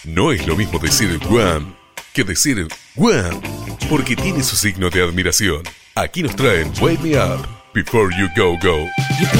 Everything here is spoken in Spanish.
No es lo mismo decir Guam que decir Guam, porque tiene su signo de admiración. Aquí nos traen Wake Me Up Before You Go Go.